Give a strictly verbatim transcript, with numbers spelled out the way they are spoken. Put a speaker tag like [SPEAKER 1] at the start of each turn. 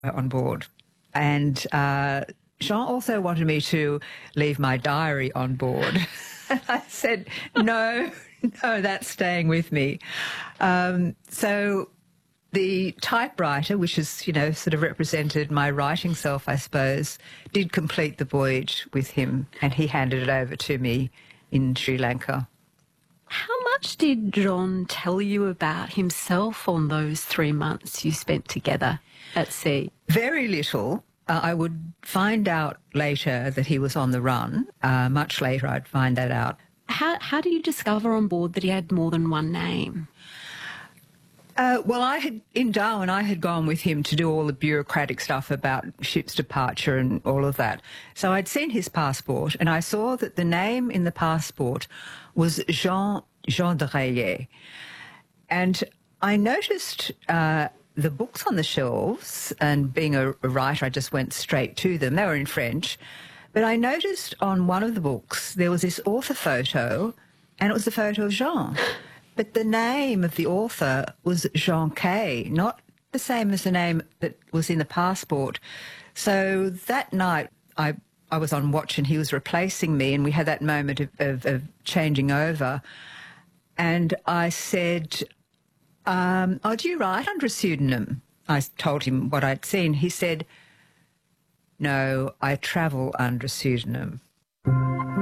[SPEAKER 1] on board. And uh, Jean also wanted me to leave my diary on board. And I said, no, no, that's staying with me. Um, so the typewriter, which is, you know, sort of represented my writing self, I suppose, did complete the voyage with him, and he handed it over to me in Sri Lanka.
[SPEAKER 2] How much did John tell you about himself on those three months you spent together at sea?
[SPEAKER 1] Very little. Uh, I would find out later that he was on the run. Uh, much later I'd find that out.
[SPEAKER 2] How, how do you discover on board that he had more than one name?
[SPEAKER 1] Uh, well, I had in Darwin, I had gone with him to do all the bureaucratic stuff about ship's departure and all of that. So I'd seen his passport, and I saw that the name in the passport was Jean Jean de Rayet. And I noticed uh, the books on the shelves, and being a, a writer, I just went straight to them. They were in French. But I noticed on one of the books there was this author photo, and it was the photo of Jean. But the name of the author was Jean Kay, not the same as the name that was in the passport. So that night I, I was on watch and he was replacing me, and we had that moment of, of, of changing over. And I said, um, oh, do you write under a pseudonym? I told him what I'd seen. He said, no, I travel under a pseudonym.